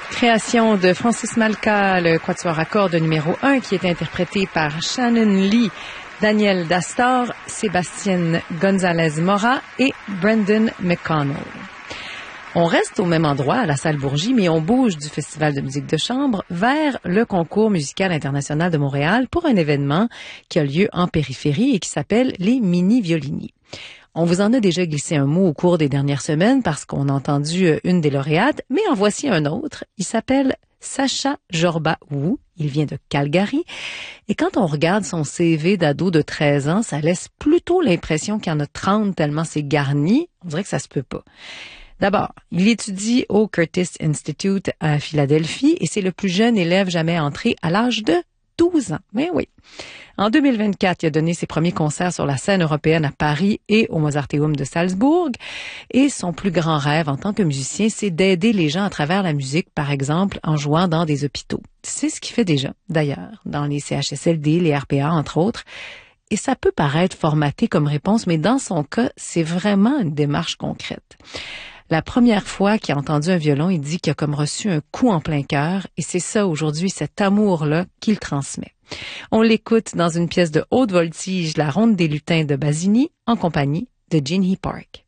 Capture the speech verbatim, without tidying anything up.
Création de Francis Malka, le quatuor à cordes numéro un, qui est interprété par Shannon Lee, Daniel Dastor, Sébastien González Mora et Brendan McConnell. On reste au même endroit, à la salle Bourgie, mais on bouge du Festival de musique de chambre vers le Concours musical international de Montréal pour un événement qui a lieu en périphérie et qui s'appelle les Mini-Violini. On vous en a déjà glissé un mot au cours des dernières semaines parce qu'on a entendu une des lauréates, mais en voici un autre. Il s'appelle Sacha Jorba Wu. Il vient de Calgary. Et quand on regarde son C V d'ado de treize ans, ça laisse plutôt l'impression qu'il y en a trente tellement c'est garni. On dirait que ça se peut pas. D'abord, il étudie au Curtis Institute à Philadelphie et c'est le plus jeune élève jamais entré à l'âge de douze ans. Mais oui. En deux mille vingt-quatre, il a donné ses premiers concerts sur la scène européenne à Paris et au Mozarteum de Salzbourg. Et son plus grand rêve en tant que musicien, c'est d'aider les gens à travers la musique, par exemple en jouant dans des hôpitaux. C'est ce qu'il fait déjà, d'ailleurs, dans les C H S L D, les R P A, entre autres. Et ça peut paraître formaté comme réponse, mais dans son cas, c'est vraiment une démarche concrète. La première fois qu'il a entendu un violon, il dit qu'il a comme reçu un coup en plein cœur et c'est ça aujourd'hui, cet amour-là qu'il transmet. On l'écoute dans une pièce de haute voltige, La Ronde des lutins de Basini, en compagnie de Jeannie Park.